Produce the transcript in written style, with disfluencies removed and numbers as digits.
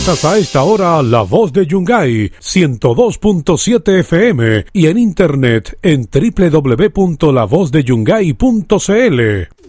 Sintonizas a esta hora La Voz de Yungay 102.7 FM y en internet en www.lavozdeYungay.cl.